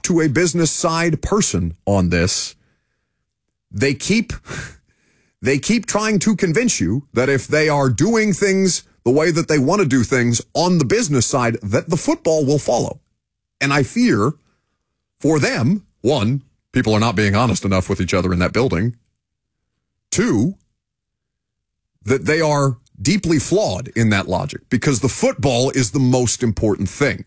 to a business side person on this, they keep trying to convince you that if they are doing things the way that they want to do things on the business side, that the football will follow. And I fear for them, one, people are not being honest enough with each other in that building. Two, that they are deeply flawed in that logic because the football is the most important thing.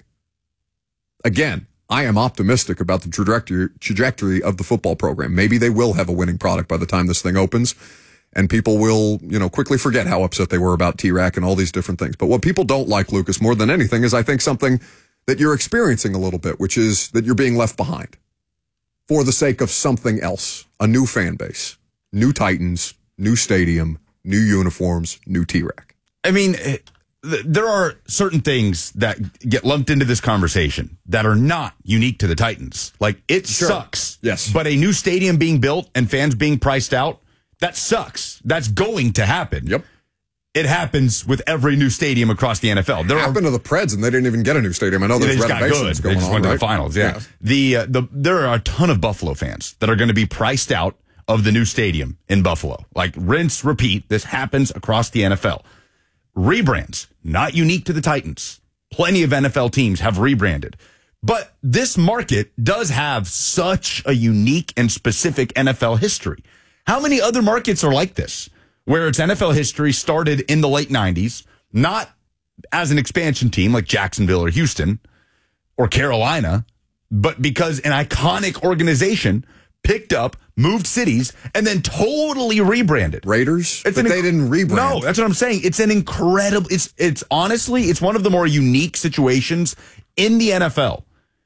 Again, I am optimistic about the trajectory of the football program. Maybe they will have a winning product by the time this thing opens, and people will, quickly forget how upset they were about T-Rack and all these different things. But what people don't like, Lucas, more than anything, is I think something that you're experiencing a little bit, which is that you're being left behind for the sake of something else, a new fan base, new Titans, new stadium, new uniforms, new T-Rack. I mean, there are certain things that get lumped into this conversation that are not unique to the Titans. Like, it sucks. Yes. But a new stadium being built and fans being priced out, that sucks. That's going to happen. Yep. It happens with every new stadium across the NFL. It happened to the Preds, and they didn't even get a new stadium. I know there's renovations going on. They just went to the finals, yeah. There are a ton of Buffalo fans that are going to be priced out of the new stadium in Buffalo. Like, rinse, repeat. This happens across the NFL. Rebrands, not unique to the Titans. Plenty of NFL teams have rebranded. But this market does have such a unique and specific NFL history. How many other markets are like this, where its NFL history started in the late 90s, not as an expansion team like Jacksonville or Houston or Carolina, but because an iconic organization picked up, moved cities, and then totally rebranded. Raiders? But they didn't rebrand. No, that's what I'm saying. It's an incredible, it's honestly, it's one of the more unique situations in the NFL.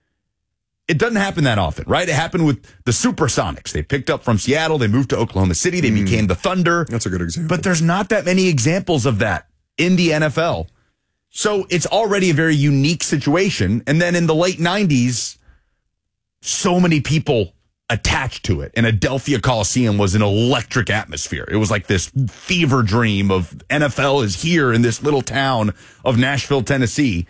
It doesn't happen that often, right? It happened with the Supersonics. They picked up from Seattle. They moved to Oklahoma City. They became the Thunder. That's a good example. But there's not that many examples of that in the NFL. So it's already a very unique situation. And then in the late 90s, so many people attached to it. And Adelphia Coliseum was an electric atmosphere. It was like this fever dream of NFL is here in this little town of Nashville, Tennessee.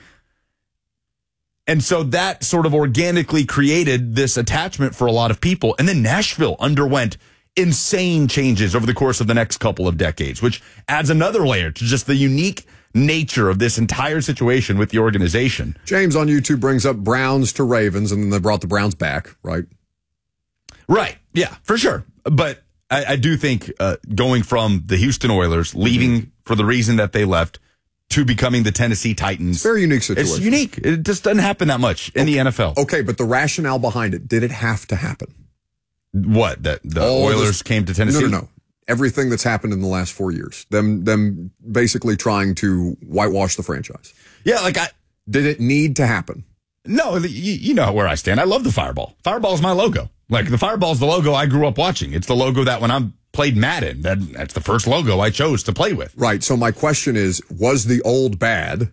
And so that sort of organically created this attachment for a lot of people. And then Nashville underwent insane changes over the course of the next couple of decades, which adds another layer to just the unique nature of this entire situation with the organization. James on YouTube brings up Browns to Ravens, and then they brought the Browns back, right? Right. Yeah, for sure. But I do think going from the Houston Oilers, leaving for the reason that they left, to becoming the Tennessee Titans. Very unique situation. It's unique. It just doesn't happen that much in the NFL. Okay, but the rationale behind it, did it have to happen? What? That the Oilers came to Tennessee? No. Everything that's happened in the last 4 years. Them basically trying to whitewash the franchise. Yeah, did it need to happen? No, you know where I stand. I love the Fireball. Fireball is my logo. Like, the Fireball is the logo I grew up watching. It's the logo that when I'm played Madden, that's the first logo I chose to play with. Right. So my question is, was the old bad,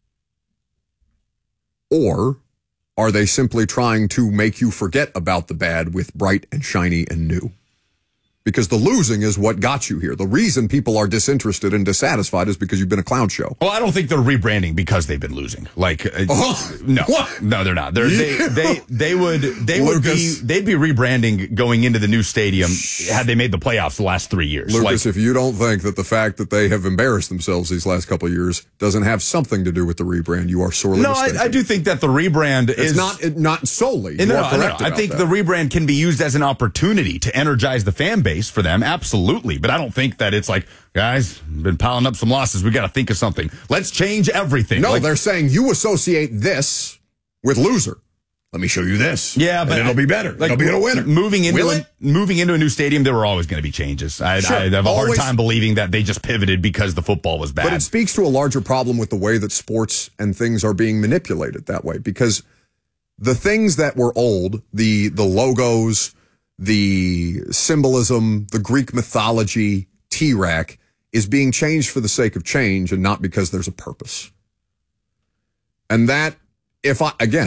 or are they simply trying to make you forget about the bad with bright and shiny and new? Because the losing is what got you here. The reason people are disinterested and dissatisfied is because you've been a clown show. Well, I don't think they're rebranding because they've been losing. No, they're not. They'd be rebranding going into the new stadium had they made the playoffs the last 3 years. Lucas, if you don't think that the fact that they have embarrassed themselves these last couple of years doesn't have something to do with the rebrand, you are sorely mistaken. I do think that the rebrand is not solely. I think the rebrand can be used as an opportunity to energize the fan base for them, absolutely. But I don't think that it's like, guys, been piling up some losses. We got to think of something. Let's change everything. No, they're saying you associate this with loser. Let me show you this. Yeah, but it'll be better. It'll be a winner. Moving into a new stadium, there were always going to be changes. I have a hard time believing that they just pivoted because the football was bad. But it speaks to a larger problem with the way that sports and things are being manipulated that way. Because the things that were old, the logos, the symbolism, the Greek mythology, T-Rack, is being changed for the sake of change and not because there's a purpose. And that,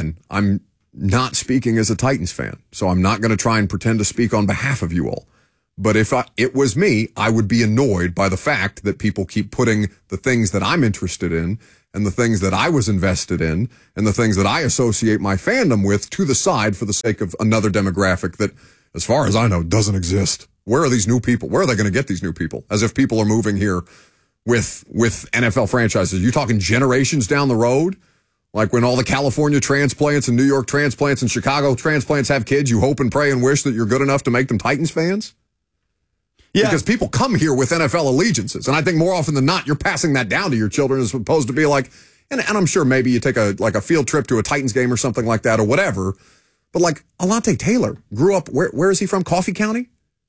I'm not speaking as a Titans fan, so I'm not going to try and pretend to speak on behalf of you all. But if it was me, I would be annoyed by the fact that people keep putting the things that I'm interested in and the things that I was invested in and the things that I associate my fandom with to the side for the sake of another demographic that, as far as I know, doesn't exist. Where are these new people? Where are they going to get these new people? As if people are moving here with NFL franchises. You talking generations down the road? Like when all the California transplants and New York transplants and Chicago transplants have kids, you hope and pray and wish that you're good enough to make them Titans fans? Yeah. Because people come here with NFL allegiances. And I think more often than not, you're passing that down to your children as opposed to be like, and I'm sure maybe you take a field trip to a Titans game or something like that or whatever. But like Alontae Taylor grew up, where is he from? Coffee County?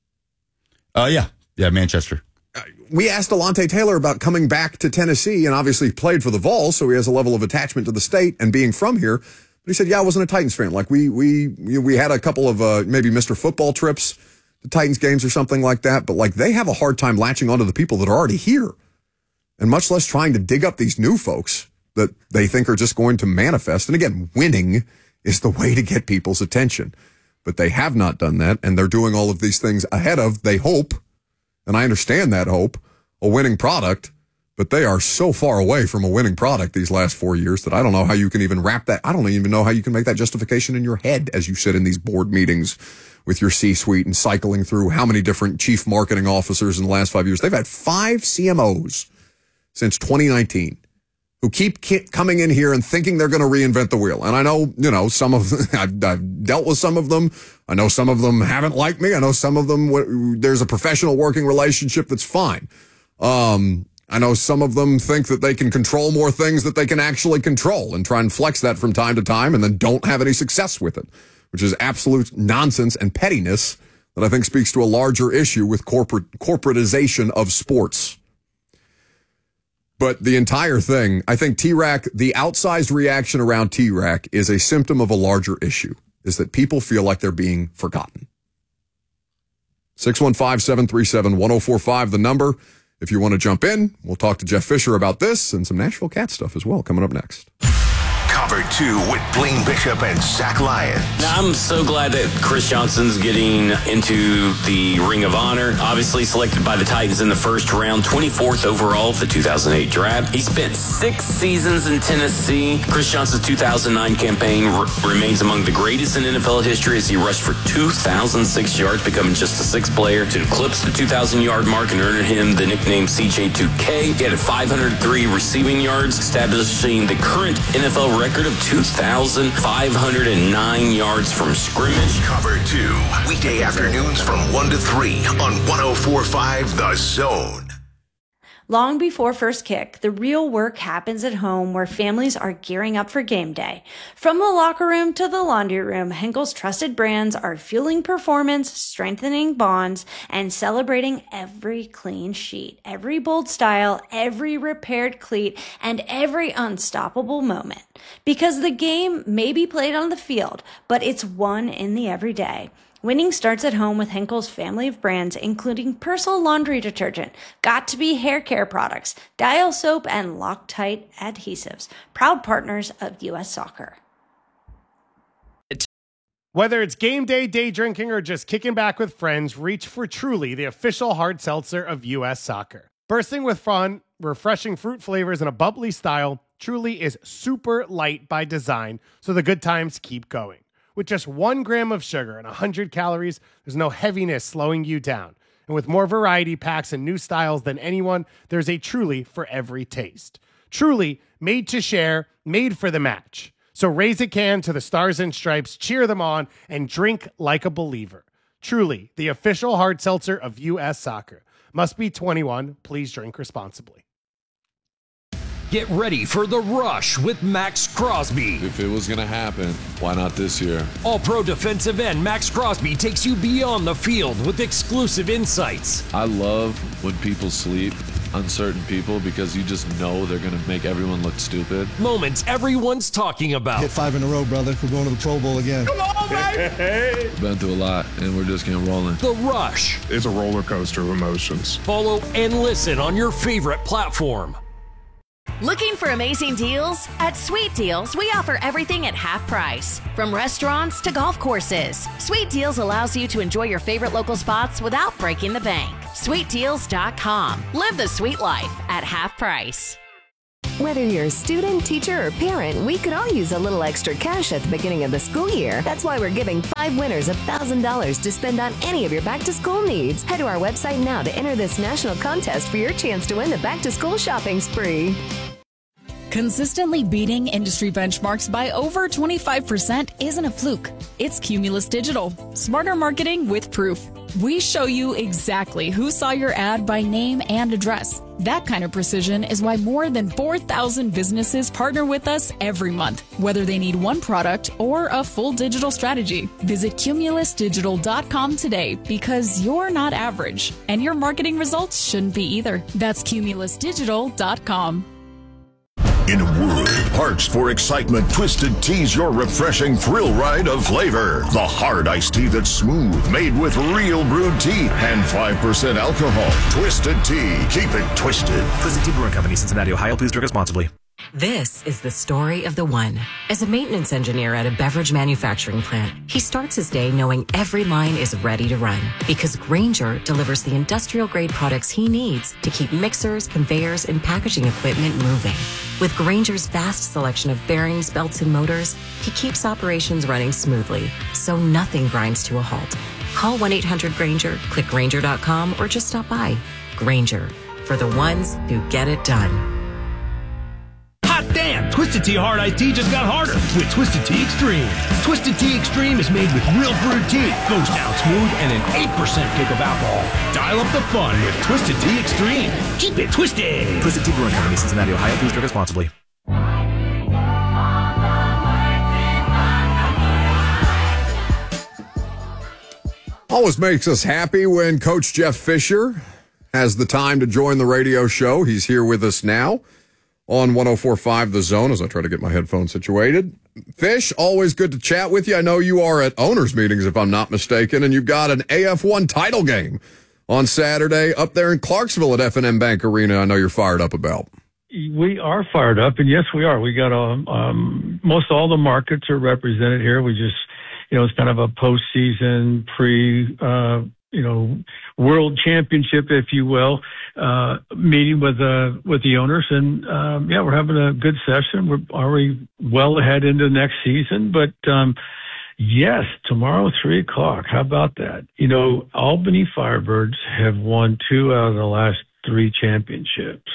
Yeah, Manchester. We asked Alontae Taylor about coming back to Tennessee, and obviously played for the Vols, so he has a level of attachment to the state and being from here. But he said, yeah, I wasn't a Titans fan. Like we had a couple of maybe Mr. Football trips to Titans games or something like that, but like they have a hard time latching onto the people that are already here, and much less trying to dig up these new folks that they think are just going to manifest. And again, winning is the way to get people's attention. But they have not done that, and they're doing all of these things ahead of, they hope, and I understand that hope, a winning product, but they are so far away from a winning product these last 4 years that I don't know how you can even wrap that. I don't even know how you can make that justification in your head as you sit in these board meetings with your C-suite and cycling through how many different chief marketing officers in the last 5 years. They've had 5 CMOs since 2019 who keep coming in here and thinking they're going to reinvent the wheel. And I know, some of them, I've dealt with some of them. I know some of them haven't liked me. I know some of them, there's a professional working relationship that's fine. I know some of them think that they can control more things that they can actually control and try and flex that from time to time and then don't have any success with it, which is absolute nonsense and pettiness that I think speaks to a larger issue with corporatization of sports. But the entire thing, I think T-Rack, the outsized reaction around T-Rack is a symptom of a larger issue, is that people feel like they're being forgotten. 615-737-1045, the number. If you want to jump in, we'll talk to Jeff Fisher about this and some Nashville Cat stuff as well coming up next. Cover 2 with Blaine Bishop and Zach Lyons. Now, I'm so glad that Chris Johnson's getting into the Ring of Honor. Obviously selected by the Titans in the first round, 24th overall of the 2008 draft. He spent 6 seasons in Tennessee. Chris Johnson's 2009 campaign remains among the greatest in NFL history as he rushed for 2,006 yards, becoming just the 6th player to eclipse the 2,000-yard mark and earning him the nickname CJ2K. He had 503 receiving yards, establishing the current NFL record of 2,509 yards from scrimmage. Cover 2, weekday afternoons from 1 to 3 on 104.5 The Zone. Long before first kick, the real work happens at home where families are gearing up for game day. From the locker room to the laundry room, Henkel's trusted brands are fueling performance, strengthening bonds, and celebrating every clean sheet, every bold style, every repaired cleat, and every unstoppable moment. Because the game may be played on the field, but it's won in the everyday. Winning starts at home with Henkel's family of brands, including Persil laundry detergent, Got2b hair care products, Dial soap, and Loctite adhesives. Proud partners of U.S. Soccer. Whether it's game day, day drinking, or just kicking back with friends, reach for Truly, the official hard seltzer of U.S. Soccer. Bursting with fun, refreshing fruit flavors, and a bubbly style, Truly is super light by design, so the good times keep going. With just 1 gram of sugar and 100 calories, there's no heaviness slowing you down. And with more variety packs and new styles than anyone, there's a Truly for every taste. Truly, made to share, made for the match. So raise a can to the Stars and Stripes, cheer them on, and drink like a believer. Truly, the official hard seltzer of U.S. Soccer. Must be 21. Please drink responsibly. Get ready for The Rush with Max Crosby. If it was going to happen, why not this year? All-pro defensive end Max Crosby takes you beyond the field with exclusive insights. I love when people sleep on certain people because you just know they're going to make everyone look stupid. Moments everyone's talking about. Hit 5 in a row, brother. We're going to the Pro Bowl again. Come on, baby! Been through a lot, and we're just getting rolling. The Rush. It's a roller coaster of emotions. Follow and listen on your favorite platform. Looking for amazing deals? At Sweet Deals, we offer everything at half price. From restaurants to golf courses, Sweet Deals allows you to enjoy your favorite local spots without breaking the bank. SweetDeals.com. Live the sweet life at half price. Whether you're a student, teacher, or parent, we could all use a little extra cash at the beginning of the school year. That's why we're giving 5 winners $1,000 to spend on any of your back-to-school needs. Head to our website now to enter this national contest for your chance to win the back-to-school shopping spree. Consistently beating industry benchmarks by over 25% isn't a fluke. It's Cumulus Digital. Smarter marketing with proof. We show you exactly who saw your ad by name and address. That kind of precision is why more than 4,000 businesses partner with us every month, whether they need one product or a full digital strategy. Visit cumulusdigital.com today because you're not average, and your marketing results shouldn't be either. That's cumulusdigital.com. In a world parched for excitement, Twisted Tea's your refreshing thrill ride of flavor. The hard iced tea that's smooth, made with real brewed tea and 5% alcohol. Twisted Tea. Keep it twisted. Twisted Tea Brewing Company, Cincinnati, Ohio. Please drink responsibly. This is the story of the one. As a maintenance engineer at a beverage manufacturing plant, he starts his day knowing every line is ready to run because Grainger delivers the industrial-grade products he needs to keep mixers, conveyors, and packaging equipment moving. With Grainger's vast selection of bearings, belts, and motors, he keeps operations running smoothly, so nothing grinds to a halt. Call 1-800-GRAINGER, click Grainger.com, or just stop by. Grainger, for the ones who get it done. Hot damn! Twisted Tea Hard Iced Tea just got harder with Twisted Tea Extreme. Twisted Tea Extreme is made with real brewed tea, goes down smooth, and an 8% kick of alcohol. Dial up the fun with Twisted Tea Extreme. Keep it twisted! Twisted Tea Brewing Company, Cincinnati, Ohio. Please drink responsibly. Always makes us happy when Coach Jeff Fisher has the time to join the radio show. He's here with us now on 104.5 The Zone as I try to get my headphones situated. Fish, always good to chat with you. I know you are at owners' meetings, if I'm not mistaken, and you've got an AF1 title game on Saturday up there in Clarksville at F&M Bank Arena. I know you're fired up about. We are fired up, and yes, we are. We got most all the markets are represented here. We just, it's kind of a postseason world championship, if you will, meeting with the owners. And, we're having a good session. We're already well ahead into next season, but, yes, tomorrow, 3:00. How about that? Albany Firebirds have won 2 out of the last 3 championships.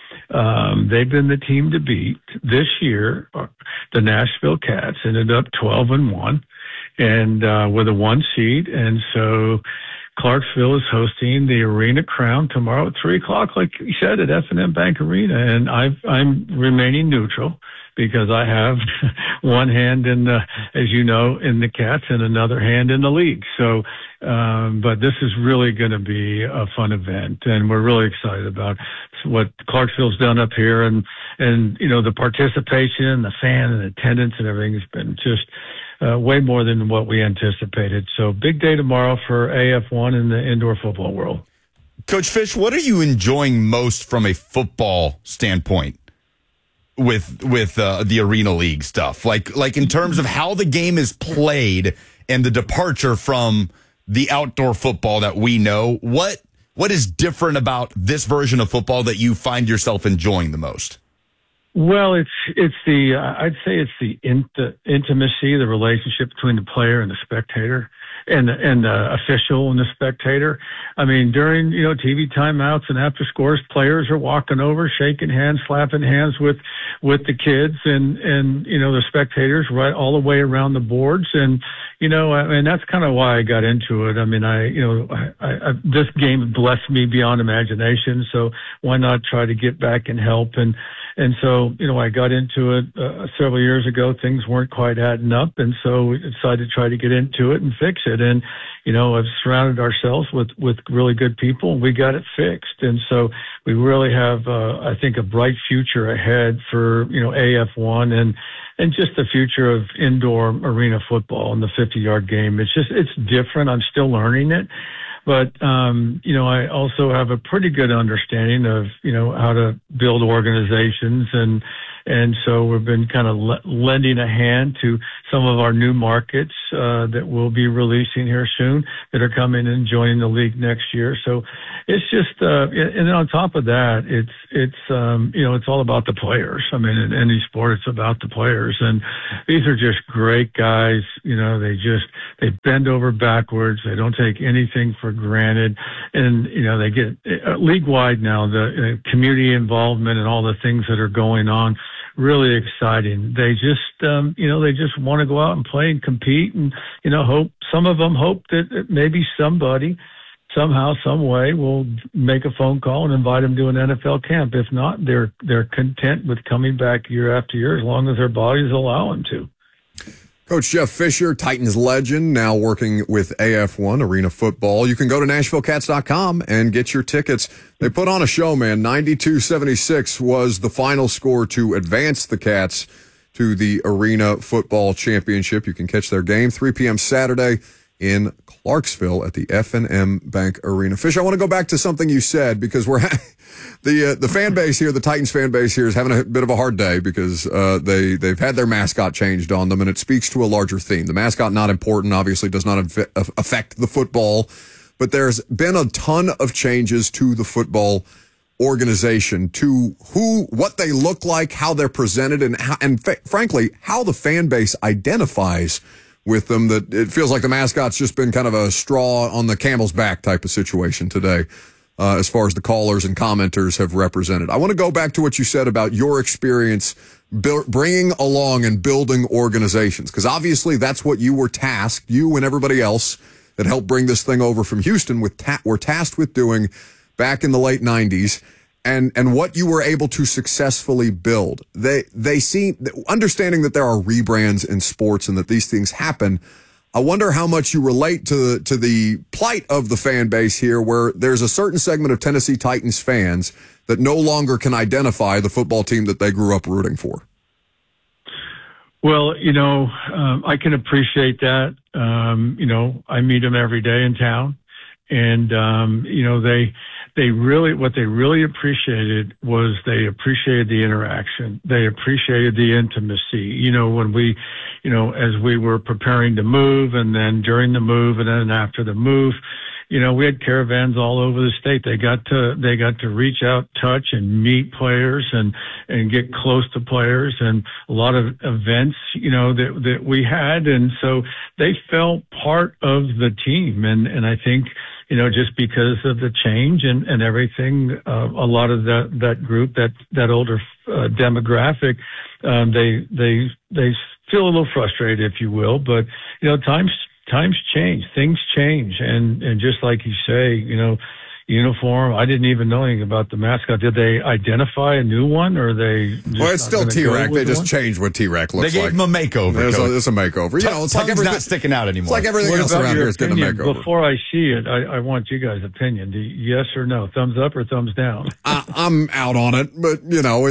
They've been the team to beat. This year, the Nashville Cats ended up 12-1 and, with a 1 seed. And so, Clarksville is hosting the Arena Crown tomorrow at 3:00, like you said, at F&M Bank Arena. And I'm remaining neutral because I have one hand in the, as you know, in the Cats and another hand in the league. So, but this is really going to be a fun event, and we're really excited about what Clarksville's done up here, and the participation, the fan and attendance and everything has been just way more than what we anticipated. So big day tomorrow for AF1 in the indoor football world. Coach Fish, what are you enjoying most from a football standpoint with the Arena League stuff? Like in terms of how the game is played and the departure from the outdoor football that we know, what is different about this version of football that you find yourself enjoying the most? Well, it's the I'd say it's the intimacy, the relationship between the player and the spectator, and the official and the spectator. I mean, during TV timeouts and after scores, players are walking over, shaking hands, slapping hands with the kids and the spectators right all the way around the boards. And that's kind of why I got into it. I mean, I this game blessed me beyond imagination. So why not try to get back and help? And so, I got into it several years ago. Things weren't quite adding up. And so we decided to try to get into it and fix it. And, I've surrounded ourselves with really good people, and we got it fixed. And so we really have, I think, a bright future ahead for, AF1 and just the future of indoor arena football and the 50-yard game. It's different. I'm still learning it. But, I also have a pretty good understanding of, how to build organizations. And so we've been kind of lending a hand to some of our new markets that we'll be releasing here soon that are coming and joining the league next year. So it's just, and then on top of that, it's all about the players. I mean, in any sport, it's about the players. And these are just great guys. They bend over backwards. They don't take anything for granted. And, they get league-wide now, the community involvement and all the things that are going on, really exciting. They just, they just want to go out and play and compete and, some of them hope that maybe somebody somehow, some way will make a phone call and invite them to an NFL camp. If not, they're content with coming back year after year as long as their bodies allow them to. Coach Jeff Fisher, Titans legend, now working with AF1 Arena Football. You can go to NashvilleCats.com and get your tickets. They put on a show, man. 92-76 was the final score to advance the Cats to the Arena Football Championship. You can catch their game 3 p.m. Saturday in Clarksville at the F&M Bank Arena. Fish, I want to go back to something you said because we're the fan base here, the Titans fan base here is having a bit of a hard day because they've had their mascot changed on them, and it speaks to a larger theme. The mascot, not important, obviously does not affect the football, but there's been a ton of changes to the football organization, to what they look like, how they're presented, and frankly, how the fan base identifies with them. That it feels like the mascot's just been kind of a straw on the camel's back type of situation today, as far as the callers and commenters have represented. I want to go back to what you said about your experience bringing along and building organizations, because obviously that's what you were tasked, you and everybody else that helped bring this thing over from Houston were tasked with doing back in the late 90s. And what you were able to successfully build. They seem, understanding that there are rebrands in sports and that these things happen, I wonder how much you relate to the plight of the fan base here, where there's a certain segment of Tennessee Titans fans that no longer can identify the football team that they grew up rooting for. Well, I can appreciate that. I meet them every day in town, and, what they really appreciated was they appreciated the interaction. They appreciated the intimacy. When we, as we were preparing to move, and then during the move, and then after the move, we had caravans all over the state. They got to reach out, touch, and meet players and get close to players, and a lot of events, that we had. And so they felt part of the team. And I think, just because of the change and everything, a lot of that group, that older demographic, they feel a little frustrated, if you will. But times change, things change, and just like you say, uniform. I didn't even know anything about the mascot. Did they identify a new one, or they? Well, it's still T-Rex. They just changed what T-Rex looks like. They gave him a makeover. It's a makeover. It's like everything's not sticking out anymore. It's like everything else around here is getting a makeover. Before I see it, I want you guys' opinion. Yes or no? Thumbs up or thumbs down? I'm out on it, but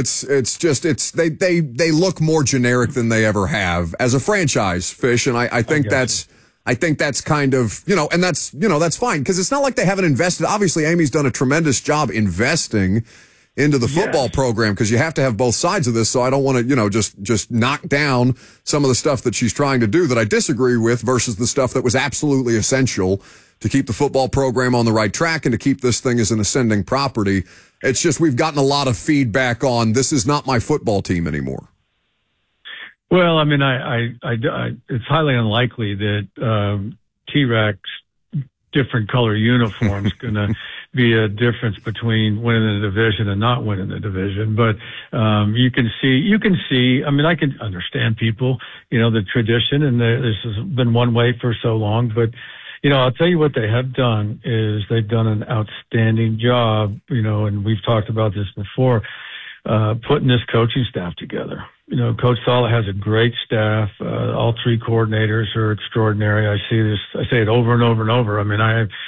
they look more generic than they ever have as a franchise, Fish, and I think that's kind of, and that's fine, because it's not like they haven't invested. Obviously, Amy's done a tremendous job investing into the football program, because you have to have both sides of this. So I don't want to, just knock down some of the stuff that she's trying to do that I disagree with versus the stuff that was absolutely essential to keep the football program on the right track and to keep this thing as an ascending property. It's just we've gotten a lot of feedback on this is not my football team anymore. Well, I mean, it's highly unlikely that T-Rex different color uniforms going to be a difference between winning the division and not winning the division. But you can see. I mean, I can understand people, the tradition, and this has been one way for so long. But I'll tell you what they have done is they've done an outstanding job. And we've talked about this before, putting this coaching staff together. Coach Saleh has a great staff. All three coordinators are extraordinary. I say it over and over and over. I mean, I have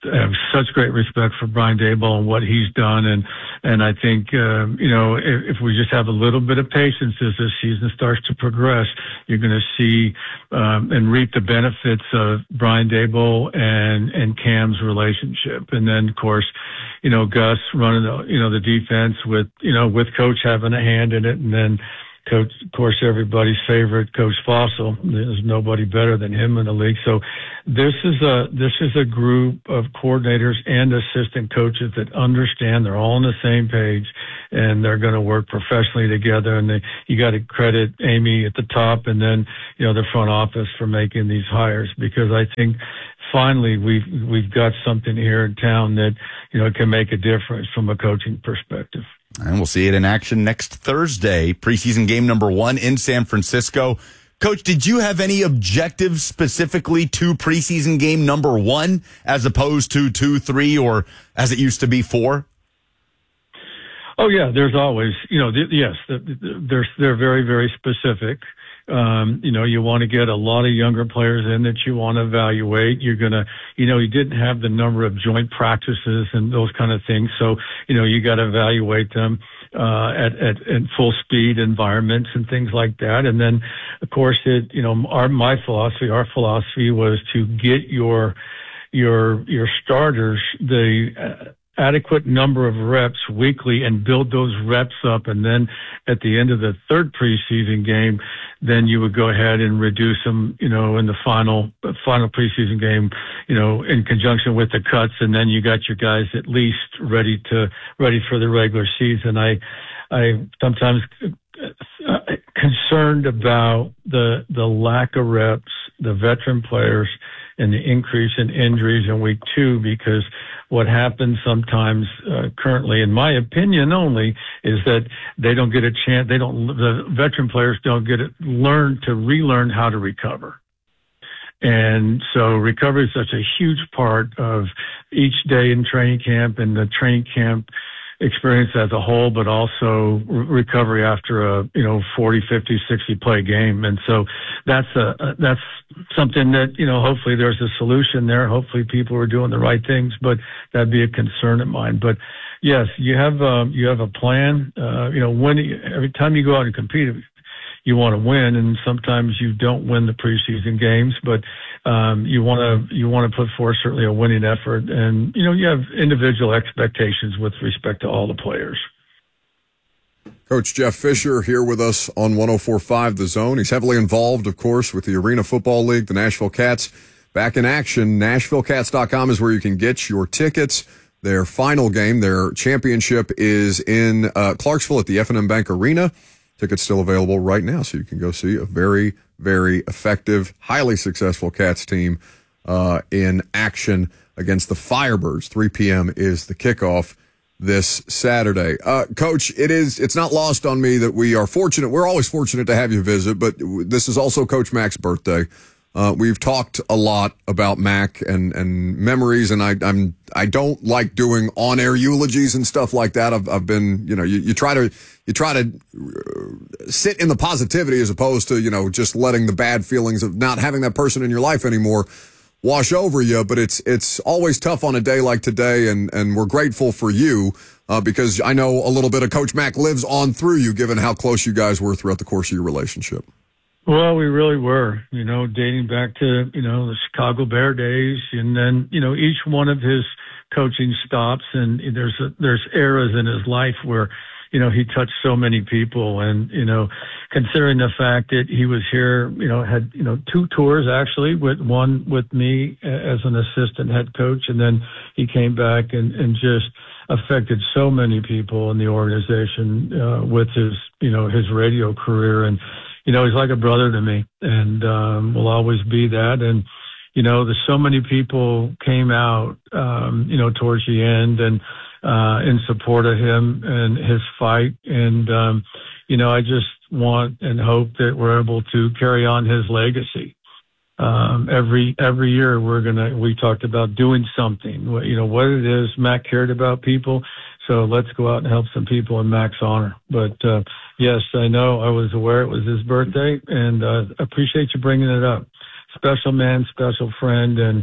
have such great respect for Brian Daboll and what he's done. And I think, if we just have a little bit of patience as this season starts to progress, you're going to see, and reap the benefits of Brian Daboll and Cam's relationship. And then, of course, Gus running the defense with Coach having a hand in it. And then Coach, of course, everybody's favorite, Coach Fossil. There's nobody better than him in the league. So this is a group of coordinators and assistant coaches that understand they're all on the same page, and they're going to work professionally together. And you got to credit Amy at the top, and then the front office for making these hires, because I think finally we've got something here in town that can make a difference from a coaching perspective. And we'll see it in action next Thursday, preseason game number 1 in San Francisco. Coach, did you have any objectives specifically to preseason game number 1 as opposed to 2, 3, or as it used to be 4? Oh yeah, there's always, yes, they're very, very specific. You want to get a lot of younger players in that you want to evaluate. You're going to, you didn't have the number of joint practices and those kind of things. So, you got to evaluate them, at full speed environments and things like that. And then, of course, our philosophy was to get your starters the adequate number of reps weekly and build those reps up. And then at the end of the third preseason game, then you would go ahead and reduce them, in the final preseason game, in conjunction with the cuts. And then you got your guys at least ready for the regular season. I sometimes concerned about the lack of reps, the veteran players, and the increase in injuries in week 2, because what happens sometimes, currently, in my opinion only, is that they don't get a chance. The veteran players don't get to relearn how to recover. And so recovery is such a huge part of each day in training camp and the training camp experience as a whole, but also recovery after a 40, 50, 60 play game. And so that's something that hopefully there's a solution there. Hopefully people are doing the right things, but that'd be a concern of mine. But yes, you have a plan. Every time you go out and compete, you want to win, and sometimes you don't win the preseason games, but you want to put forth certainly a winning effort, and you have individual expectations with respect to all the players. Coach Jeff Fisher here with us on 104.5 The Zone. He's heavily involved, of course, with the Arena Football League, the Nashville Cats back in action. NashvilleCats.com is where you can get your tickets. Their final game, their championship, is in Clarksville at the F&M Bank Arena. Tickets still available right now, so you can go see a very, very effective, highly successful Cats team in action against the Firebirds. 3 p.m. is the kickoff this Saturday. Coach, it's not lost on me that we are fortunate. We're always fortunate to have you visit, but this is also Coach Mac's birthday. We've talked a lot about Mac and memories, and I don't like doing on-air eulogies and stuff like that. I've been, you try to sit in the positivity as opposed to, just letting the bad feelings of not having that person in your life anymore wash over you. But it's always tough on a day like today, and we're grateful for you because I know a little bit of Coach Mac lives on through you, given how close you guys were throughout the course of your relationship. Well, we really were, dating back to, the Chicago Bear days, and then, each one of his coaching stops, and there's eras in his life where, he touched so many people, and, considering the fact that he was here, had, 2 tours actually, one with me as an assistant head coach, and then he came back and just affected so many people in the organization, with his, his radio career. And, he's like a brother to me, and will always be that. And, there's so many people came out, towards the end and in support of him and his fight. And, I just want and hope that we're able to carry on his legacy. Every year we talked about doing something, what it is. Mac cared about people. So let's go out and help some people in Mac's honor. But, yes, I know I was aware it was his birthday, and appreciate you bringing it up. Special man, special friend, and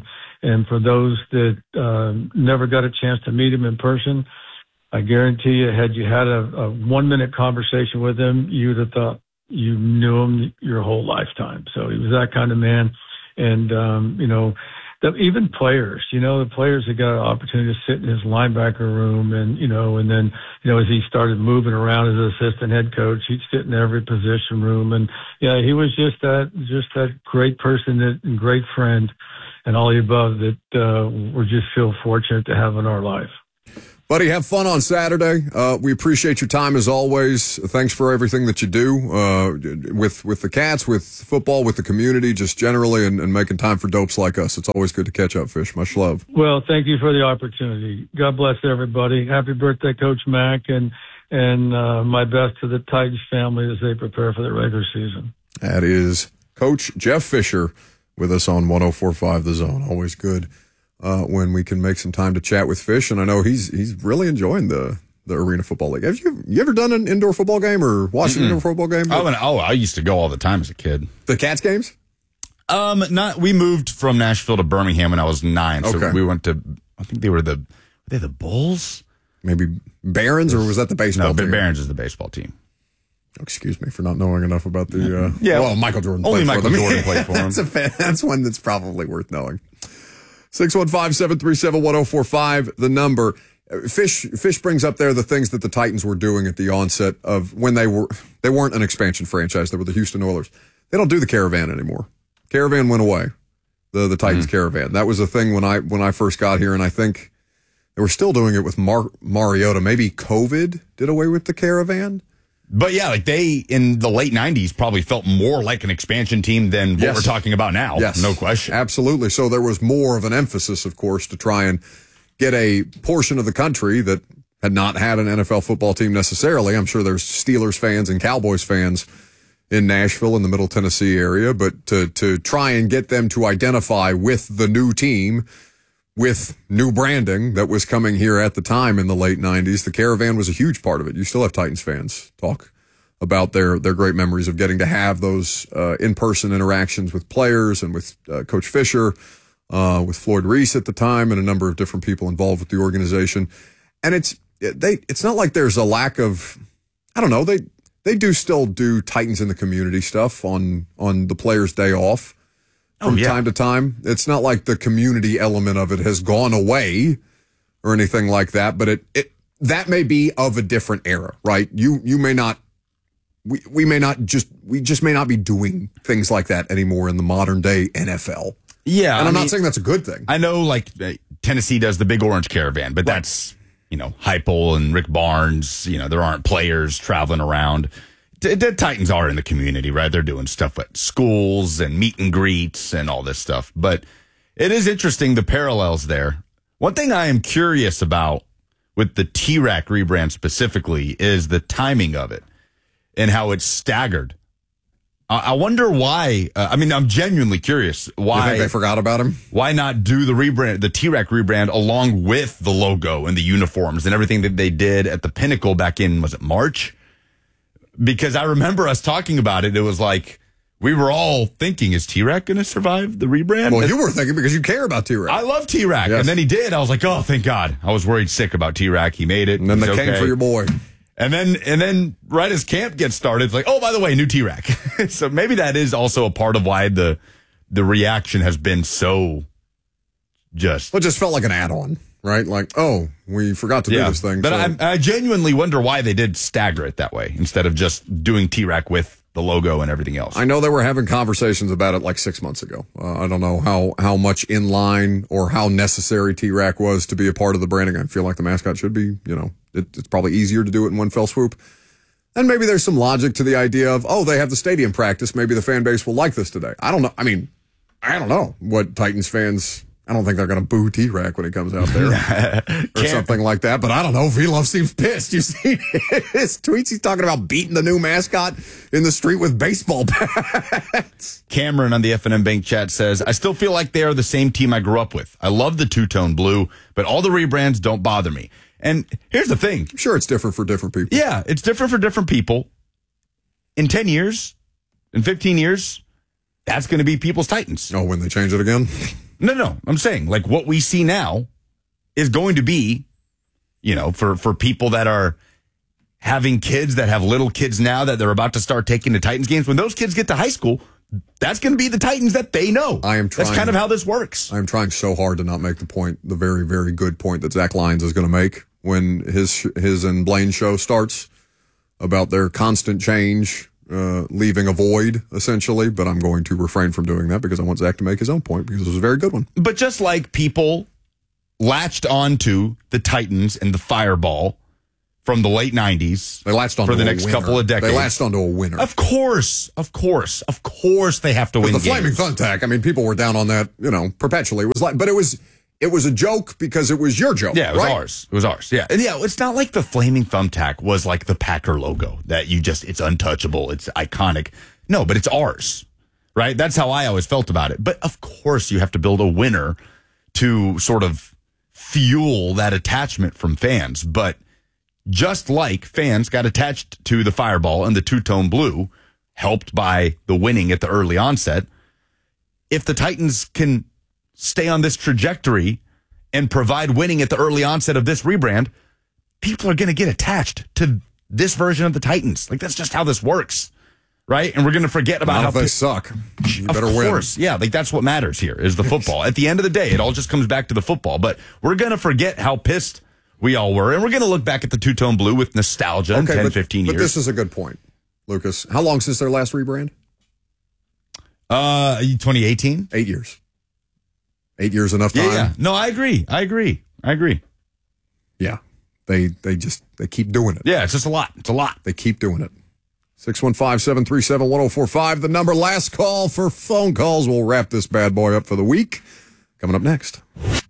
And for those that never got a chance to meet him in person, I guarantee you, had you had a 1-minute conversation with him, you'd have thought you knew him your whole lifetime. So he was that kind of man. And, even players, the players that got an opportunity to sit in his linebacker room and then, as he started moving around as assistant head coach, he'd sit in every position room. And yeah, he was just that great person and great friend and all the above that we just feel fortunate to have in our life. Buddy, have fun on Saturday. We appreciate your time as always. Thanks for everything that you do with the Cats, with football, with the community, just generally, and making time for dopes like us. It's always good to catch up, Fish. Much love. Well, thank you for the opportunity. God bless everybody. Happy birthday, Coach Mack, and my best to the Titans family as they prepare for the regular season. That is Coach Jeff Fisher with us on 104.5 The Zone. Always good when we can make some time to chat with Fish, and I know he's really enjoying the Arena Football League. Have you ever done an indoor football game or watched an indoor football game? I used to go all the time as a kid. The Cats games? We moved from Nashville to Birmingham when I was 9, so Okay. we went to. I think were they the Bulls? Maybe Barons, or was that the baseball team? No, Barons is the baseball team. Excuse me for not knowing enough about the. Yeah, well, Michael Jordan. Only played Michael for them. Jordan played for him. That's one that's probably worth knowing. 615-737-1045, the number. Fish brings up there the things that the Titans were doing at the onset of when they weren't an expansion franchise. They were the Houston Oilers. They don't do the Caravan anymore. Caravan went away. The Titans Caravan. That was a thing when I first got here, and I think they were still doing it with Mariota. Maybe COVID did away with the Caravan. But yeah, like they in the late 90s probably felt more like an expansion team than what we're talking about now. Yes. No question. Absolutely. So there was more of an emphasis, of course, to try and get a portion of the country that had not had an NFL football team necessarily. I'm sure there's Steelers fans and Cowboys fans in Nashville in the Middle Tennessee area, but to try and get them to identify with the new team, with new branding that was coming here at the time in the late 90s. The Caravan was a huge part of it. You still have Titans fans talk about their great memories of getting to have those in-person interactions with players and with Coach Fisher, with Floyd Reese at the time, and a number of different people involved with the organization. And it's not like there's a lack of, I don't know, they do still do Titans in the community stuff on the players' day off. From time to time. It's not like the community element of it has gone away or anything like that, but that may be of a different era, right? You may not, we just may not be doing things like that anymore in the modern day NFL. Yeah. And I'm not saying that's a good thing. I know like Tennessee does the Big Orange Caravan, but that's, Heupel and Rick Barnes, there aren't players traveling around. The Titans are in the community, right? They're doing stuff at schools and meet and greets and all this stuff. But it is interesting, the parallels there. One thing I am curious about with the T-Rack rebrand specifically is the timing of it and how it's staggered. I wonder why. I'm genuinely curious why. You think they forgot about him? Why not do the T-Rack rebrand along with the logo and the uniforms and everything that they did at the Pinnacle back in, was it March? Because I remember us talking about it. It was like we were all thinking, is T-Rack going to survive the rebrand? Well, you were thinking because you care about T-Rack. I love T-Rack. Yes. And then he did. I was like, oh, thank God. I was worried sick about T-Rack. He made it. And then they came for your boy. And then right as camp gets started, it's like, oh, by the way, new T-Rack. So maybe that is also a part of why the reaction has been so just. Well, it just felt like an add-on. Right? Like, oh, we forgot to do this thing. But I genuinely wonder why they did stagger it that way instead of just doing T-Rack with the logo and everything else. I know they were having conversations about it like 6 months ago. I don't know how much in line or how necessary T-Rack was to be a part of the branding. I feel like the mascot should be, it's probably easier to do it in one fell swoop. And maybe there's some logic to the idea of, they have the stadium practice. Maybe the fan base will like this today. I don't know. I mean, I don't know what Titans fans... I don't think they're going to boo T-Rack when he comes out there or something like that. But I don't know. V-Love seems pissed. You see his tweets. He's talking about beating the new mascot in the street with baseball bats. Cameron on the F&M Bank chat says, I still feel like they are the same team I grew up with. I love the two-tone blue, but all the rebrands don't bother me. And here's the thing. I'm sure it's different for different people. Yeah, it's different for different people. In 10 years, in 15 years, that's going to be people's Titans. Oh, when they change it again? No. I'm saying, like, what we see now is going to be, for people that are having kids that have little kids now that they're about to start taking to Titans games. When those kids get to high school, that's going to be the Titans that they know. That's kind of how this works. I'm trying so hard to not make the very, very good point that Zach Lyons is going to make when his and Blaine's show starts about their constant change, leaving a void, essentially. But I'm going to refrain from doing that because I want Zach to make his own point because it was a very good one. But just like people latched onto the Titans and the Fireball from the late 90s. They latched on for the next couple of decades. They latched onto a winner. Of course they have to win the games. Flaming Thumbtack, I mean, people were down on that, perpetually. But it was a joke because it was your joke. Yeah, it was right? ours. It was ours. Yeah. And it's not like the Flaming Thumbtack was like the Packer logo that it's untouchable. It's iconic. No, but it's ours. Right? That's how I always felt about it. But of course you have to build a winner to sort of fuel that attachment from fans. But just like fans got attached to the Fireball and the two-tone blue, helped by the winning at the early onset, if the Titans can stay on this trajectory and provide winning at the early onset of this rebrand, people are going to get attached to this version of the Titans. Like, that's just how this works, right? And we're going to forget about how they suck. You better win. Of course, yeah. Like, that's what matters here is the football. At the end of the day, it all just comes back to the football. But we're going to forget how pissed we all were, and we're going to look back at the two-tone blue with nostalgia in 10, 15 years. But this is a good point, Lucas. How long since their last rebrand? 2018. 8 years. 8 years enough time? Yeah. No, I agree. Yeah. They keep doing it. Yeah, it's just a lot. It's a lot. They keep doing it. 615-737-1045, the number. Last call for phone calls. We'll wrap this bad boy up for the week. Coming up next.